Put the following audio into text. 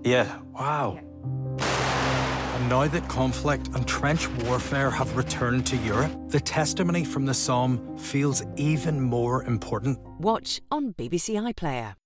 Yeah, wow. And now that conflict and trench warfare have returned to Europe, the testimony from the Somme feels even more important. Watch on BBC iPlayer.